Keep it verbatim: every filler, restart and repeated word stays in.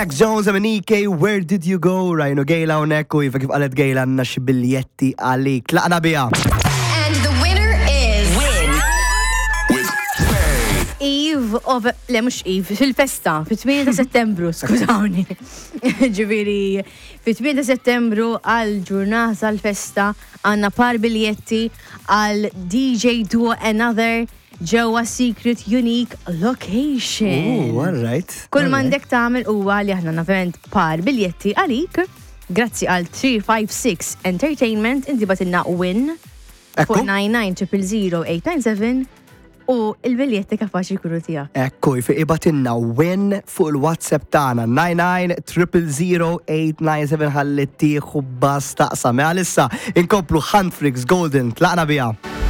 Jack Jones, Amanike, where did you go? Rajnu Gejla unek u jiva kif qalet Gejla għanna xi biljetti għalik. Tlaqna bija. And the winner is... Win. With Eve of... Le, mux Eve, fil-festa, fit-tmien ta' settembru, skużawni. Ġiviri, fit-tmien ta' settembru għal-ġurnata l-festa għanna par biljetti għal D J Duo Another ġewwa Secret Unique Location. Oh, all right. Kull mandek tagħmel huwa li aħna navent par biljetti għalik, grazzi għal three five six Entertainment, inti batilna win fuq nine nine zero zero eight nine seven u il-biljetti kapaċi jkunu tiegħek. Ekku, fi ibatinna win fuq il-WhatsApp tagħna nine nine zero zero eight nine seven ħalli tieħu bas taqsam. Għalissa inkomplu Huntfrix Golden, tlaqna bija.